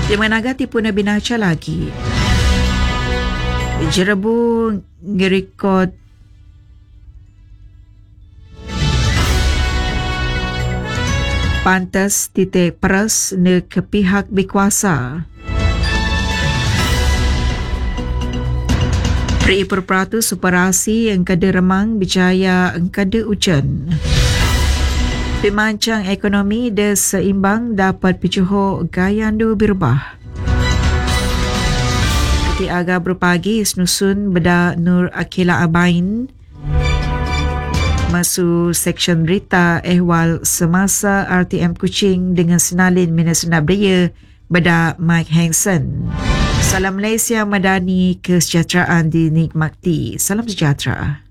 Di managa tipu na binaca lagi. Jerebu ngerekod pantas titik peras ne ke pihak berkuasa. Pri perperatu superasi yang kada remang berjaya yang kada hujan. Pemancang ekonomi de seimbang dapat picuho gaya ando berubah. Keti aga berpagi senusun beda Nur Akila Abain masuk seksyen berita ehwal semasa RTM Kuching dengan senalin Minasuna Beria beda Mike Hansen. Salam Malaysia Madani, kesejahteraan dinikmati. Salam sejahtera.